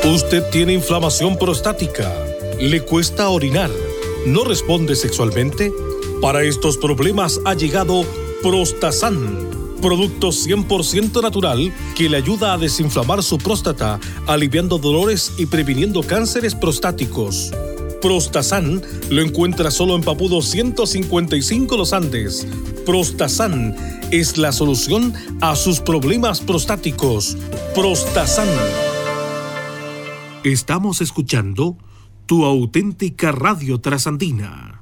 Usted tiene inflamación prostática, le cuesta orinar, no responde sexualmente. Para estos problemas ha llegado Prostasan, producto 100% natural que le ayuda a desinflamar su próstata, aliviando dolores y previniendo cánceres prostáticos. Prostasan lo encuentra solo en Papudo 155 Los Andes. Prostasan es la solución a sus problemas prostáticos. Prostasan. Estamos escuchando Tu Auténtica Radio Trasandina.